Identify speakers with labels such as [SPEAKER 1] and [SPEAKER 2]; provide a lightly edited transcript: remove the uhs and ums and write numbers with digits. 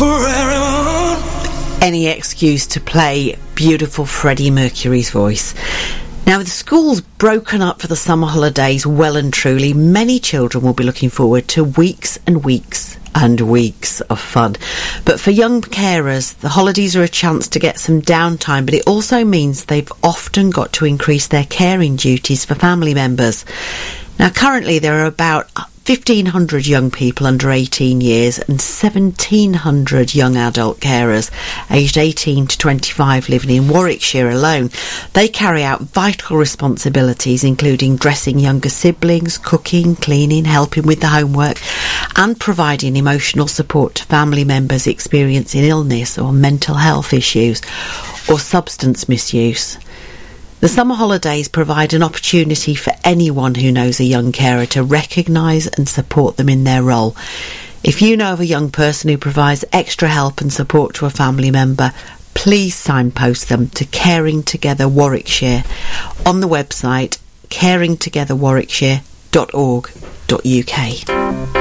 [SPEAKER 1] Any excuse to play beautiful Freddie Mercury's voice. Now, with the schools broken up for the summer holidays well and truly, many children will be looking forward to weeks and weeks and weeks of fun. But for young carers, the holidays are a chance to get some downtime, but it also means they've often got to increase their caring duties for family members. Now, currently there are about 1,500 young people under 18 years and 1,700 young adult carers aged 18 to 25 living in Warwickshire alone. They carry out vital responsibilities including dressing younger siblings, cooking, cleaning, helping with the homework and providing emotional support to family members experiencing illness or mental health issues or substance misuse. The summer holidays provide an opportunity for anyone who knows a young carer to recognise and support them in their role. If you know of a young person who provides extra help and support to a family member, please signpost them to Caring Together Warwickshire on the website caringtogetherwarwickshire.org.uk.